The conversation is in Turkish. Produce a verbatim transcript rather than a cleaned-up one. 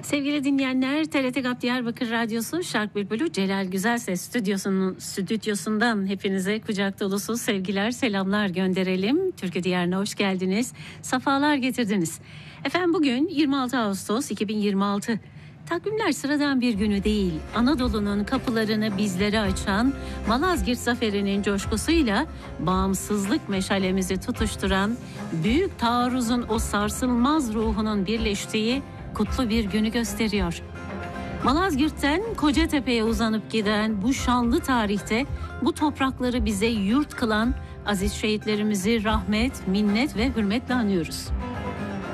Sevgili dinleyenler, T R T GAP Diyarbakır Radyosu Şark Bülbülü Celal Güzelses stüdyosunun stüdyosundan hepinize kucak dolusu sevgiler, selamlar gönderelim. Türkiye Diyarı'na hoş geldiniz, safalar getirdiniz. Efendim bugün yirmi altı Ağustos iki bin yirmi altı. Takvimler sıradan bir günü değil, Anadolu'nun kapılarını bizlere açan, Malazgirt Zaferi'nin coşkusuyla bağımsızlık meşalemizi tutuşturan, büyük taarruzun o sarsılmaz ruhunun birleştiği kutlu bir günü gösteriyor. Malazgirt'ten Kocatepe'ye uzanıp giden bu şanlı tarihte bu toprakları bize yurt kılan aziz şehitlerimizi rahmet, minnet ve hürmetle anıyoruz.